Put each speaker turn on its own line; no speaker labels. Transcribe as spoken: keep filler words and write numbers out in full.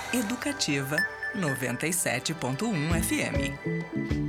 Educativa noventa e sete ponto um F M.